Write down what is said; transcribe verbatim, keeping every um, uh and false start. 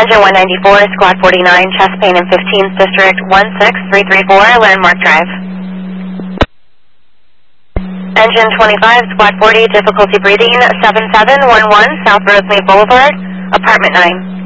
Engine one ninety-four, Squad forty-nine, chest pain in fifteenth District, one six three three four, Landmark Drive. Engine twenty-five, Squad forty, difficulty breathing, seven seven one one, South Rosemead Boulevard, Apartment nine.